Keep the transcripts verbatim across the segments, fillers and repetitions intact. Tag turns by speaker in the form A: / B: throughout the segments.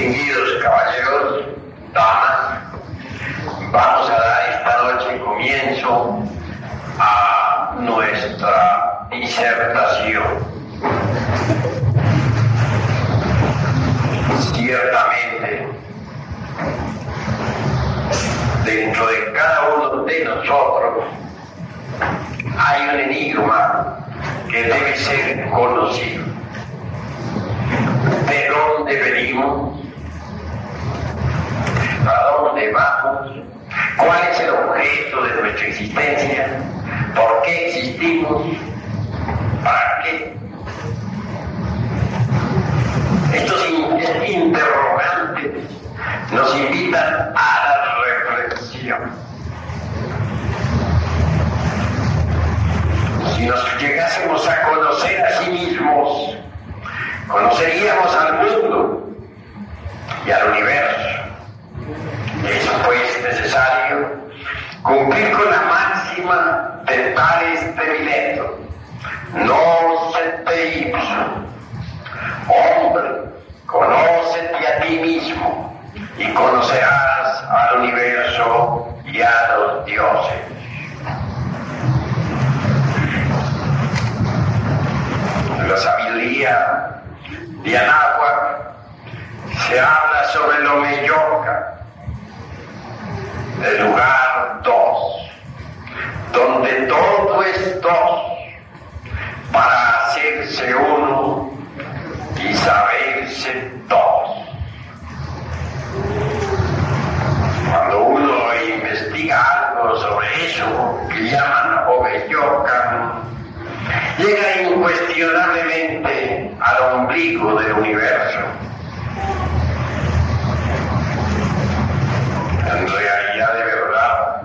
A: Distinguidos caballeros, damas, vamos a dar esta noche comienzo a nuestra disertación. Ciertamente, dentro de cada uno de nosotros hay un enigma que debe ser conocido. ¿De dónde venimos? ¿A dónde vamos? ¿Cuál es el objeto de nuestra existencia? ¿Por qué existimos? ¿Para qué? Estos interrogantes nos invitan a la reflexión. Si nos llegásemos a conocer a sí mismos, conoceríamos al mundo y al universo. Es pues necesario cumplir con la máxima de Tales de Mileto: Nocete ipsum. Hombre, conócete a ti mismo y conocerás al universo y a los dioses. La sabiduría de Anáhuac se habla sobre lo Omeyoca, el lugar dos, donde todo es dos, para hacerse uno y saberse dos. Cuando uno investiga algo sobre eso que llaman Omeyoca, llega incuestionablemente al ombligo del universo. En realidad, de verdad,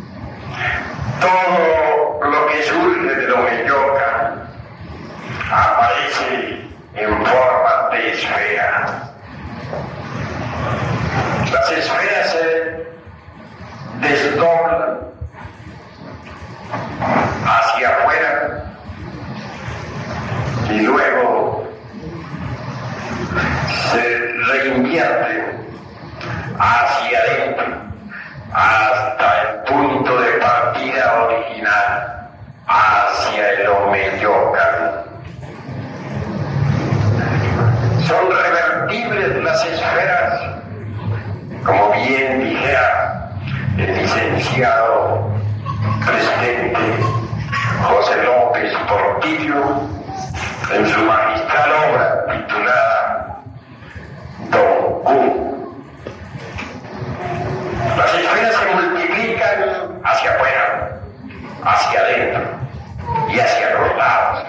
A: todo lo que surge del Omeyoca aparece en forma de esfera. Las esferas se desdoblan hacia afuera y luego se reinvierten hacia adentro hasta el punto de partida original, hacia el Omeyoca. Son revertibles las esferas, como bien dijera el licenciado presidente José López Portillo en su magistral obra titulada Don Q. Las esferas se multiplican hacia afuera, hacia adentro y hacia los lados,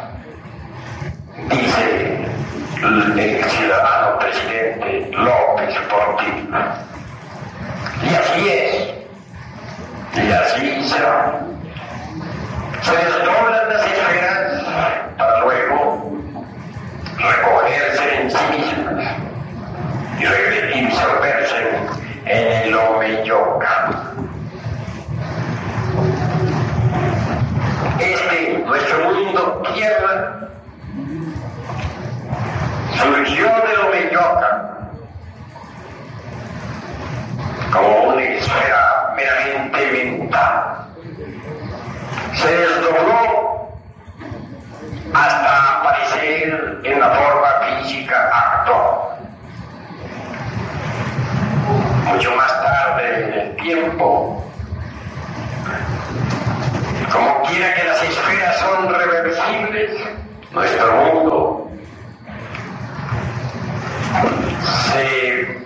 A: dice el ciudadano presidente López Portillo. Y así es, y así será. Se desdoblan las esferas para luego recogerse en sí mismas y disolverse en el Omeyoca. Este, nuestro mundo tierra, surgió del Omeyoca como una esfera meramente mental. Se desdobló hasta aparecer en la forma física actual. Mucho más tarde en el tiempo, como quiera que las esferas son reversibles, nuestro mundo se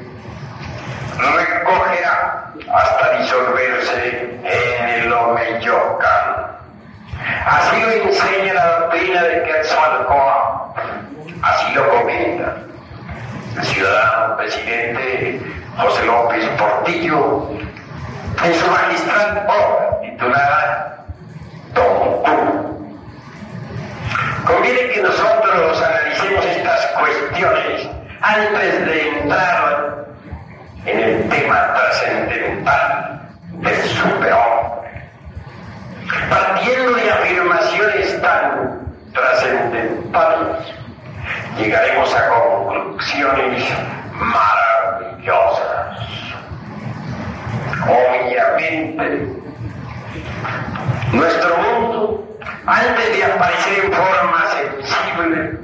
A: recogerá hasta disolverse en el Omeyoca. Así lo enseña la doctrina de Quetzalcóatl, así lo comenta el ciudadano presidente José López Portillo en su magistral obra titulada Don Q. Conviene que nosotros analicemos estas cuestiones antes de entrar en el tema trascendental del superhombre. Partiendo de afirmaciones tan trascendentales, llegaremos a conclusiones maravillosas. indudablemente, nuestro mundo, antes de aparecer en forma sensible,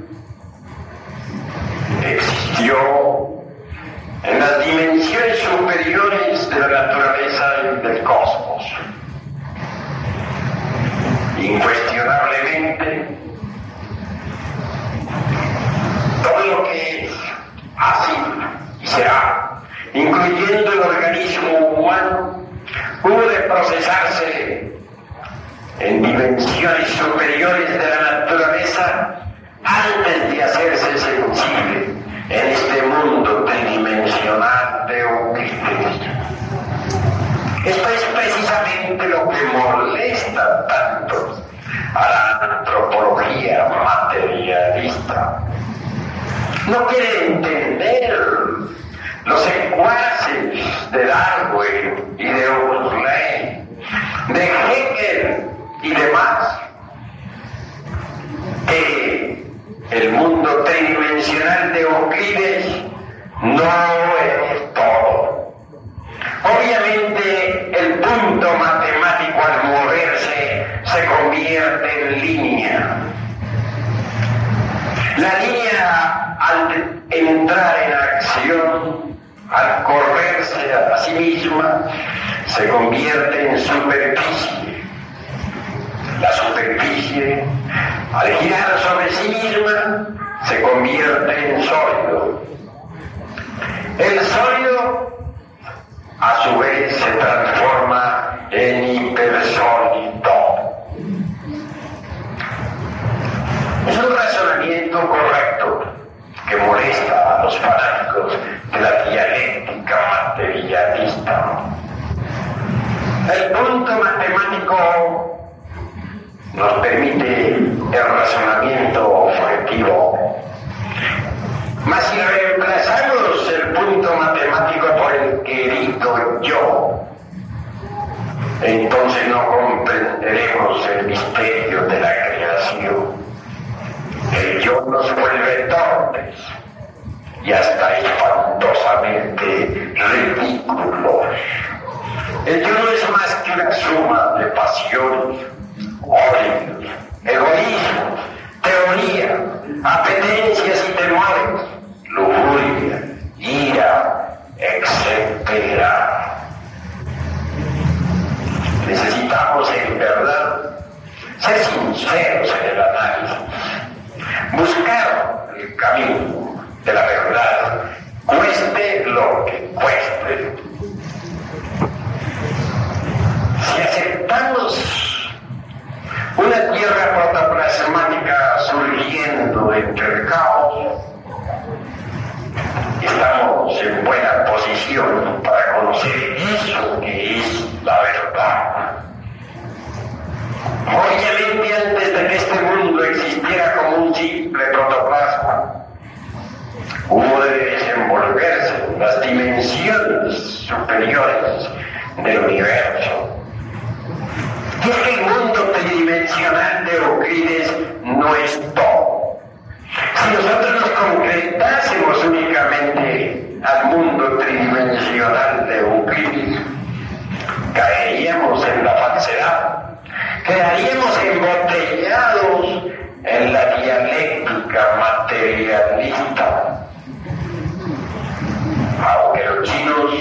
A: existió en las dimensiones superiores de la naturaleza y del cosmos. Incuestionablemente, todo lo que es, ha sido y será, incluyendo el organismo humano, hubo de procesarse en dimensiones superiores de la naturaleza antes de hacerse sensible en este mundo tridimensional de Euclides. Esto es precisamente lo que molesta tanto a la antropología materialista. No quiere entender los secuaces de Darwin y de Huxley, de Hegel y demás, que el mundo tridimensional de Euclides no es todo. Obviamente el punto matemático al moverse se convierte en línea. La línea al entrar en acción, al correrse a sí misma, se convierte en superficie. La superficie, al girar sobre sí misma, se convierte en sólido. El sólido, a su vez, se transforma en hipersólido. Es un razonamiento correcto que molesta a los fanáticos de la dialéctica materialista. El punto matemático nos permite el razonamiento objetivo. Mas si reemplazamos el punto matemático por el querido yo, entonces no comprenderemos el misterio de la creación. El yo nos vuelve torpes y hasta espantosamente ridículos. El yo no es más que una suma de pasiones, odios, egoísmos, teoría, apetencias y temores, lujuria, ira, etcétera. Necesitamos en verdad ser sinceros en el análisis, buscar el camino de la verdad, cueste lo que cueste. Si aceptamos una tierra protoplasmática surgiendo entre el caos, estamos en buena posición para conocer eso que es la verdad. Obviamente, antes de que este mundo existiera como un simple protoplasma, hubo de desenvolverse en las dimensiones superiores del universo. Y es que el mundo tridimensional de Euclides no es todo. Si nosotros nos concretásemos únicamente al mundo tridimensional de Euclides, caeríamos en la falsedad, quedaríamos embotellados en la dialéctica materialista. Aunque los chinos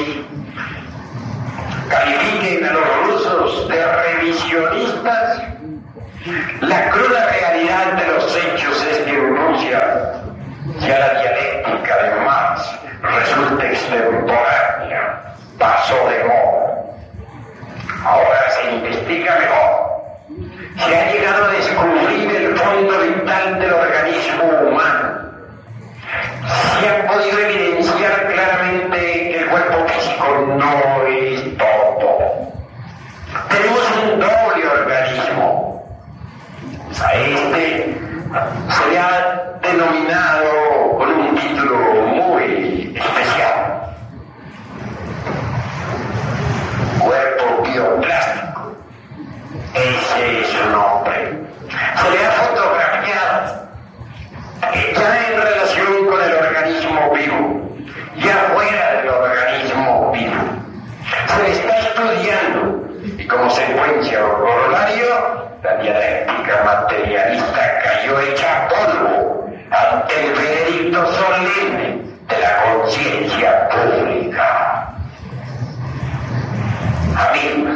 A: califiquen a los rusos de revisionistas, la cruda realidad de los hechos es que en Rusia ya la dialéctica de Marx resulta extemporánea, pasó de moda. Ahora se investiga mejor. Se ha llegado a descubrir el fondo vital del organismo humano. Se ha podido evidenciar claramente que el cuerpo físico no es todo. Tenemos un doble organismo. A este se le ha denominado con un título muy especial: cuerpo bioplástico. Ese es su nombre. Se le ha fotografiado ya en relación con el organismo vivo, ya fuera del organismo vivo. Se le está estudiando Y como secuencia o corolario, la dialéctica materialista cayó hecha polvo ante el veredicto solemne de la conciencia pública. Amigos,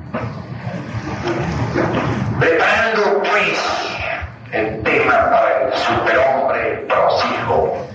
A: preparando pues el tema para el superhombre prosigo,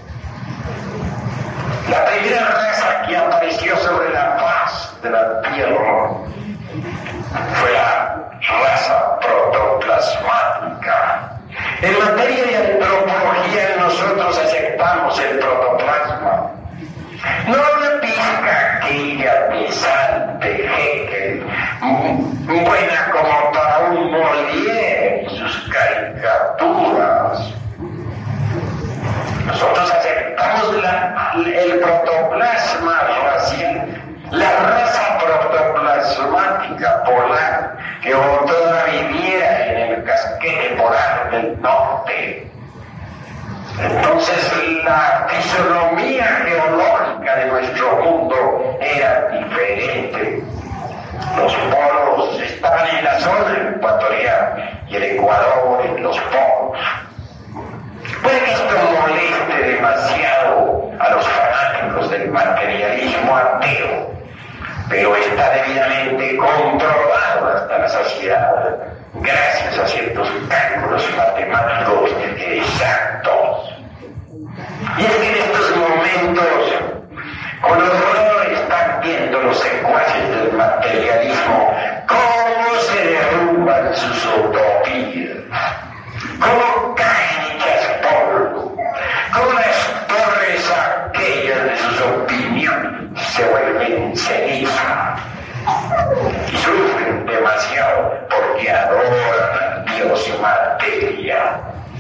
A: la primera raza que apareció sobre la faz de la tierra fue la raza protoplasmática. En materia de antropología nosotros aceptamos el protoplasma. No una pizca aquella pesante Hegel, buena como para un Molière y sus caricaturas. Nosotros aceptamos la, el protoplasma racial, la raza protoplasmática polar que toda viviera en el casquete polar del norte. Entonces la fisonomía geológica de nuestro mundo era diferente. Los polos estaban en la zona ecuatorial y el Ecuador en los polos. Puede que esto moleste demasiado a los fanáticos del materialismo ateo, pero está debidamente comprobado hasta la saciedad gracias a ciertos cálculos matemáticos exactos. Y es que en estos momentos, con horror están viendo los secuaces del materialismo cómo se derrumban sus utopías, cómo caen hechas polvo, cómo las torres aquellas de sus opiniones se vuelven ceniza y sufren demasiado porque adoran al Dios materia.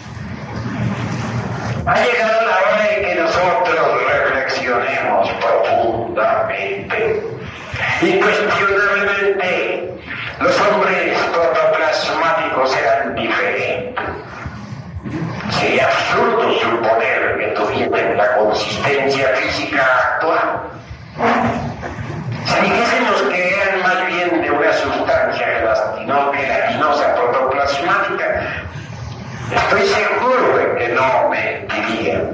A: Ha llegado la hora de que nosotros reflexionemos profundamente. Incuestionablemente, los hombres protoplasmáticos eran diferentes. Sería absurdo suponer que tuviesen la consistencia física actual. Si dijésemos que eran más bien de una sustancia gelatino, gelatinosa protoplasmática, estoy seguro de que no mentirían.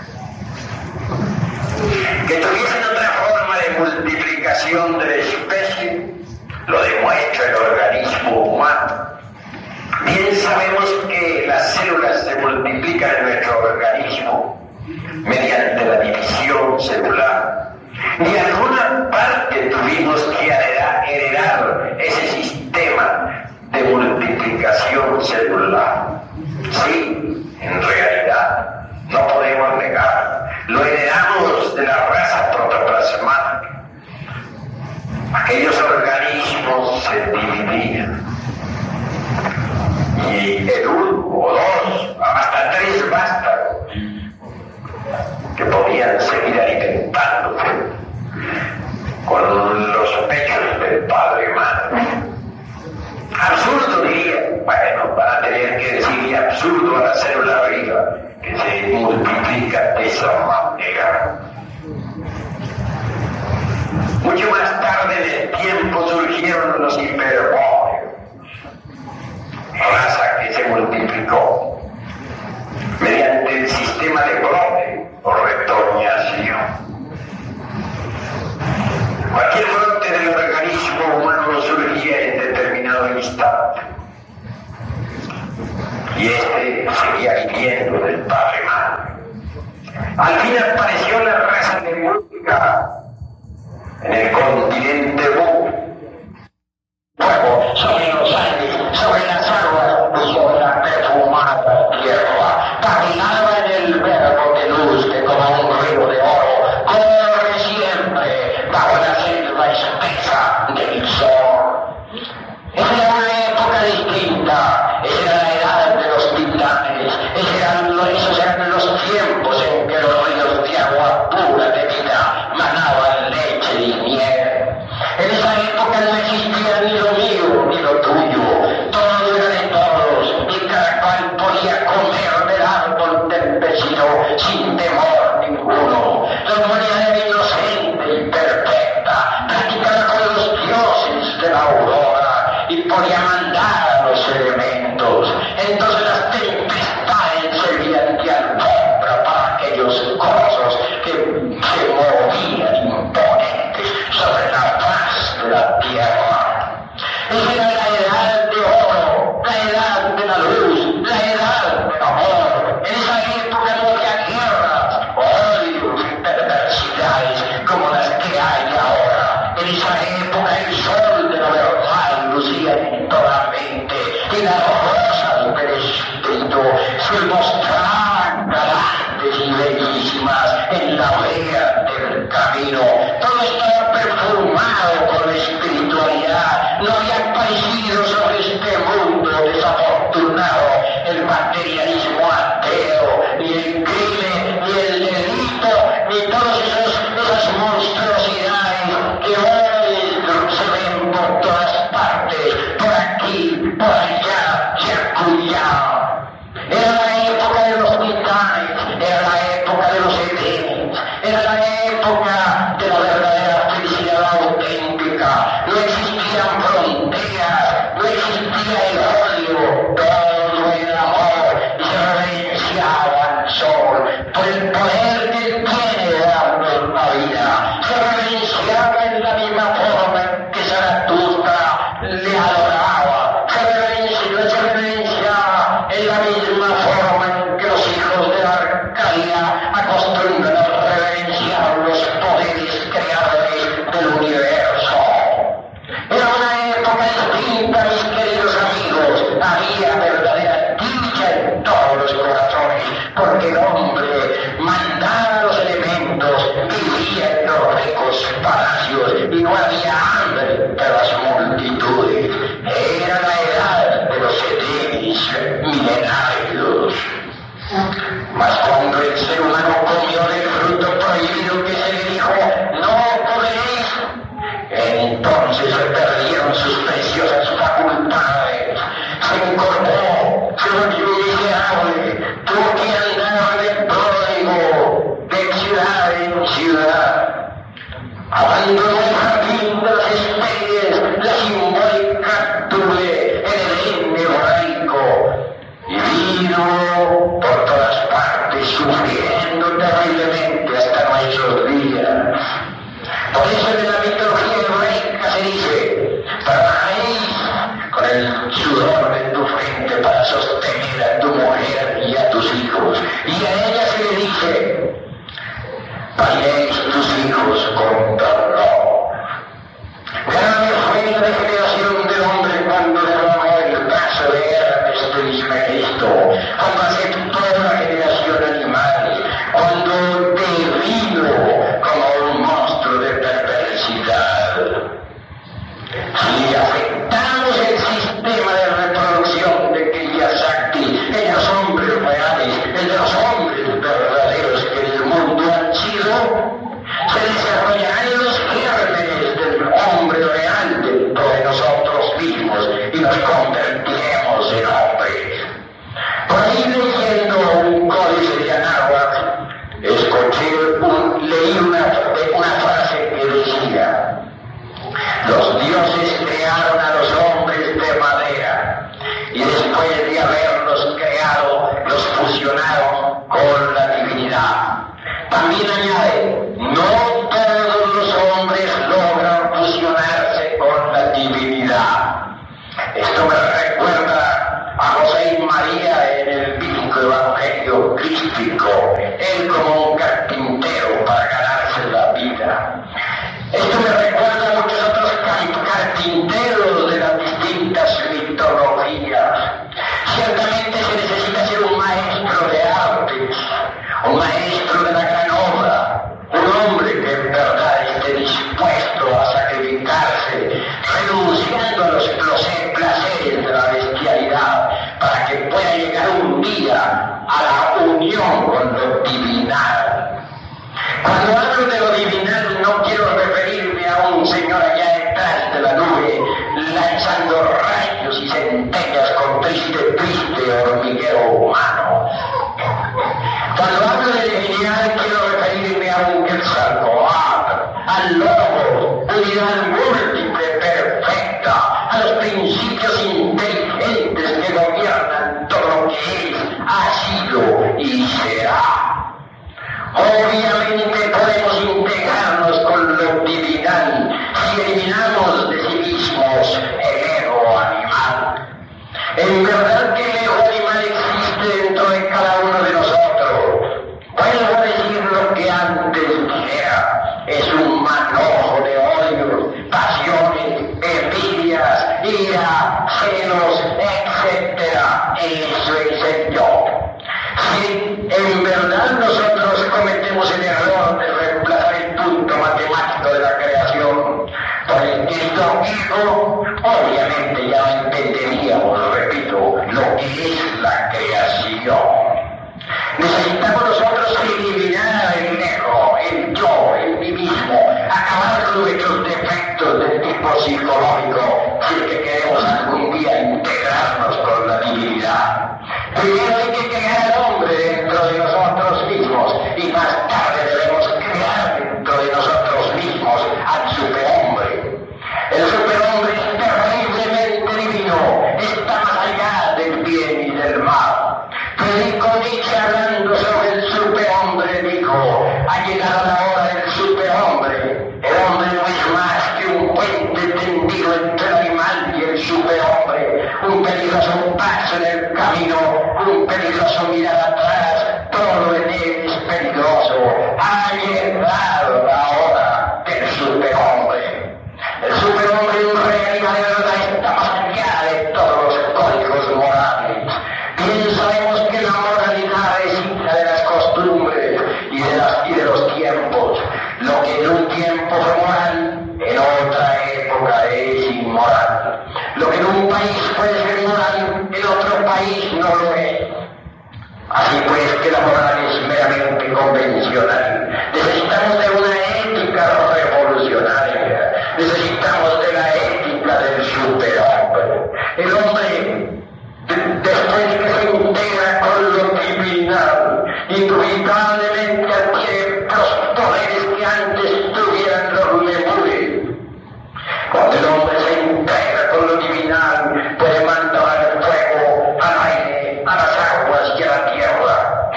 A: Que tuviesen otra forma de multiplicación de la especie, lo demuestra el organismo humano. Bien sabemos que las células se multiplican en nuestro organismo mediante la división celular. De alguna parte tuvimos que heredar, heredar ese sistema de multiplicación celular. Sí, en realidad, no podemos negar, lo heredamos de la raza protoplasmática. Aquellos organismos se dividían. Y el uno o dos, hasta tres vástagos, que podían seguir alimentándose con los pechos del padre y madre. Absurdo diría, bueno, van a tener que decir absurdo a la célula viva que se multiplica de esa manera. Mucho más tarde en el tiempo surgieron los hiperbóreos, raza que se multiplicó mediante el sistema de brote o retoñación. Cualquier brote del organismo humano surgía en determinado instante y este seguía viviendo del padre madre. Al fin apareció la raza de música en el continente Bú. Luego, sobre los aires, sobre las aguas y sobre la perfumada tierra, caminaba en el verbo de luz que como un río de oro corre siempre bajo la selva espesa del sol. Esa era una época distinta, esa era la edad de los titanes, esos eran los, esos eran los tiempos en que los ríos de agua pura de vida manaban leche y miel. En esa época no existía ni lo mío ni lo tuyo, todo era de ricos vivían en los ricos palacios y no había hambre para las multitudes. Era la edad de los edenis milenarios. Mas cuando el ser humano comió del fruto prohibido que se le dijo, no comeréis, entonces se perdieron sus preciosas facultades, se encorvó, se volvió miserable, tuvo que andar de pródigo, de ciudad en ciudad. Abandonó el jardín de las especies, la simbólica tule, el Edén hebraico, y vino por todas partes sufriendo terriblemente hasta nuestros días. Por eso en la mitología hebraica se dice, trabajaréis con el sudor de tu frente para sostener a tu mujer y a tus hijos. Y a ella se le dice, pariréis tus hijos con dolor. Grande fue la degeneración del hombre cuando derramó el brazo de Hermes Trismegisto, cuando aceptó la generación animal, cuando devino como un monstruo de perversidad. Si aceptamos el sistema de reproducción de Kiyosaki en los hombres reales, en los hombres verdaderos que en el mundo han sido, se desarrollarán los gérmenes del hombre real dentro de nosotros mismos y nos convertiremos en hombres. Por ahí leyendo un códice de Anáhuac, escuché, un, leí una, una frase que decía, los dioses crearon a los hombres de madera y después de haberlos creado, los fusionaron con la divinidad. También añade, no todos los hombres logran fusionarse con la divinidad. Esto me recuerda a José y María en el bíblico evangelio crístico, él como un carpintero para ganarse la vida. Esto me recuerda a muchos otros carpinteros de las distintas mitologías. Ciertamente se necesita ser un maestro de artes, un maestro de la gran obra, un hombre que en verdad esté dispuesto a sacrificarse, renunciando a los placeres de la bestialidad, para que pueda llegar un día a la unión con lo divinal. Cuando hablo de lo divinal no quiero referirme a un señor allá detrás de la nube, lanzando rayos y centellas con triste, triste hormiguero humano. Cuando hablo de divinidad quiero referirme a un Quetzalcóatl, al lobo, unidad múltiple perfecta, a los principios inteligentes que gobiernan todo lo que es, ha sido y será. Obviamente podemos integrarnos con lo divinal si eliminamos de sí mismos el ego animal. En verdad que el ego animal existe dentro de cada uno de nosotros. Vuelvo a decir lo que antes dijera. Es un manojo de odios, pasiones, envidias, ira, celos, etcétera. Eso es el yo. Si en verdad nosotros cometemos el error de reemplazar el punto matemático de la creación por el querido ego, obviamente ya no entenderíamos, repito, lo que es la creación. Necesitamos nosotros eliminar el ego, el yo, el mí mismo, acabar con nuestros defectos de tipo psicológico, si es que queremos algún día integrarnos con la divinidad. Primero hay que crear al hombre dentro de nosotros mismos y más tarde debemos crear dentro de nosotros mismos al superhombre. El superhombre es terriblemente divino, está más allá del bien y del mal. Predico Nietzsche hablando sobre el superhombre, dijo, ha llegado la hora del superhombre. El hombre no es más que un puente tendido entre el animal y el superhombre, un peligroso paso en el camino, un peligroso mirar atrás, todo en él es peligroso. Ha llegado la hora del superhombre. El superhombre en realidad de verdad está más allá de todos los códigos morales. Bien sabemos que la moralidad es hija de las costumbres y de, las, y de los tiempos. Lo que en un tiempo fue moral, en otra época es inmoral. Lo que en un país puede ser moral, en otro país no lo es. Así pues que la moral es meramente convencional. Necesitamos de una ética revolucionaria. Necesitamos de la ética del superhombre. El hombre, después de que se integra con lo criminal, inevitablemente adquiere los poderes que antes tuvieran los lemures. Cuando el hombre se integra con lo divinal, puede mandar el fuego al aire, a las aguas y a la tierra.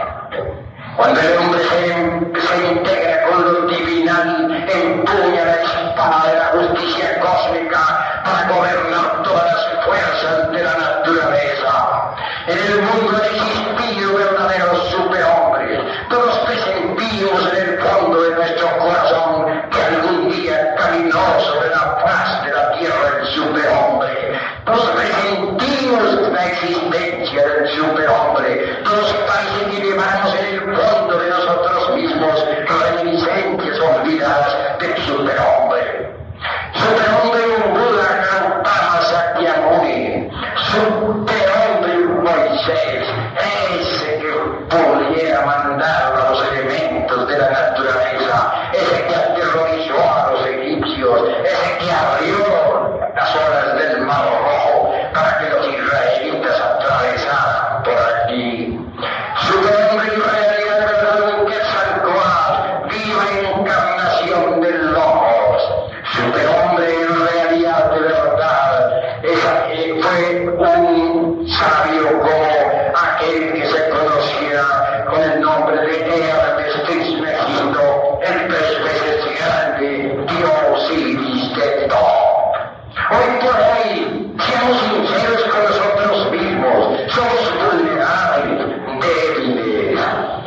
A: Cuando el hombre se, se integra con lo divinal, empuña la espada de la justicia cósmica para gobernar todas las fuerzas de la naturaleza. En el mundo han existido verdaderos superhombres. Todos presentimos en el fondo de nuestro corazón que algún día caminó sobre la faz de la tierra el superhombre. Todos presentimos la existencia del superhombre. Todos parece que llevamos en el fondo de nosotros mismos reminiscencias olvidadas del superhombre. Superhombre un Buda Gautama Sakyamuni. Superhombre un Moisés. Ese que pudiera mandar a los elementos de la naturaleza. Ese que aterrorizó a los egipcios. Ese que abrió las olas del Mar Rojo para que los israelitas atravesaran por aquí. Superhombre en realidad de verdad que Quetzalcóatl, viva encarnación del Logos. Superhombre en realidad de verdad esa, eh, fue un sabio como aquel que se conocía con el nombre de Hermes Trismegisto, el tres veces grande Diósiris de Thoth. Hoy por hoy, seamos sinceros con nosotros mismos, somos vulnerables, débiles.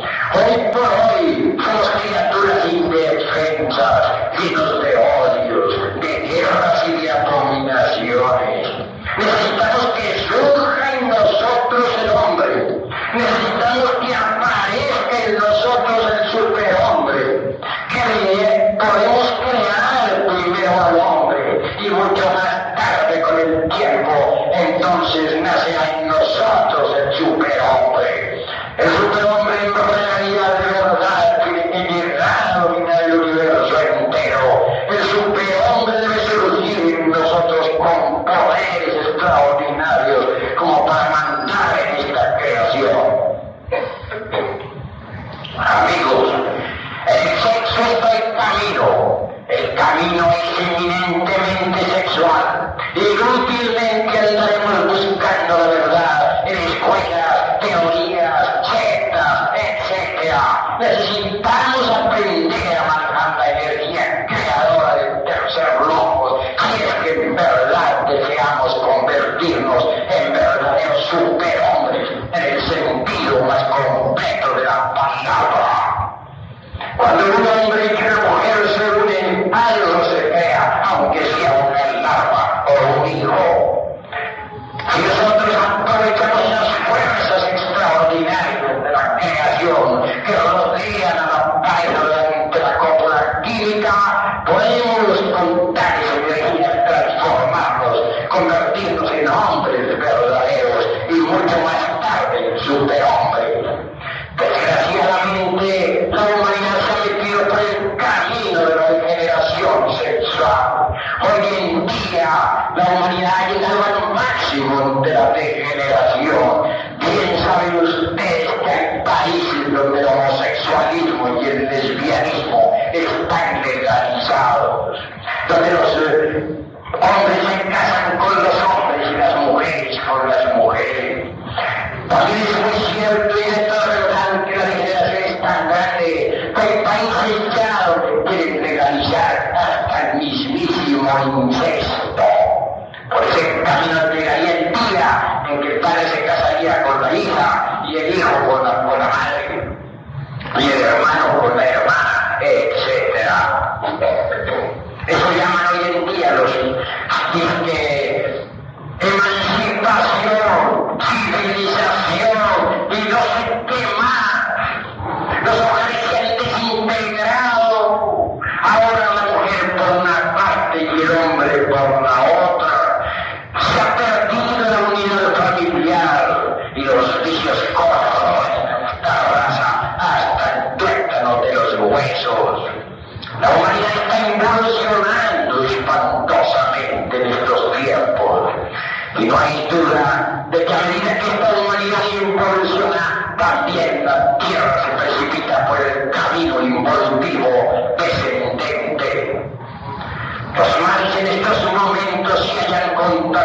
A: Hoy por hoy, somos criaturas indefensas, llenos de odios, de guerras y de abominaciones. Necesitamos que surja en nosotros el hombre. Necesitamos que aparezca en nosotros el superhombre. Que podemos crear primero al hombre y mucho más tarde con el tiempo entonces nacerá en nosotros el superhombre. El superhombre en realidad de verdad tiene que llegar a dominar el universo entero. El superhombre debe surgir en nosotros con poderes extraordinarios como para mandar en esta creación. Amigos, el sexo está el camino. El camino es eminentemente sexual. Inútilmente andaremos buscando la verdad en escuelas, teorías, sectas, etcétera. Necesitamos aprender a manejar la energía creadora del tercer loco si es que en verdad deseamos convertirnos en verdaderos superhombres en el sentido más completo de la palabra. Cuando un hombre y una mujer se unen, algo se crea, aunque sea una larva o un hijo. Si nosotros aprovechamos las fuerzas extraordinarias de la creación que rodean a la pared de la cópula química, podemos con tales energías transformarnos, convertirnos en hombres verdaderos y mucho más tarde en superhombres. Desgraciadamente, la humanidad se ha metido por el camino de la degeneración sexual. Hoy en día, la humanidad ha llegado al máximo de la degeneración. Bien saben ustedes que hay países donde el homosexualismo y el lesbianismo están legalizados, donde los eh, hombres se casan con los hombres y las mujeres con las mujeres. También es muy cierto y de toda verdad que la degeneración es tan grande que hay países ya donde quieren legalizar hasta el mismísimo incesto. Por ese camino llegaría el día en que el padre se casaría con la hija y el hijo con la, con la madre y el hermano con la hermana, etcétera. Eso llaman hoy en día los que emancipación, civilización y no sé qué más. Los hogares se han desintegrado. Ahora la mujer por una parte y el hombre por la otra. Se ha perdido la unión familiar y los vicios corroen esta raza hasta el tuétano de los huesos. La humanidad está involucionando espantosamente en estos tiempos. Y no hay duda de que a medida que esta humanidad involuciona, también la tierra se precipita por el camino involutivo descendente. Los males en estos momentos se hallan contra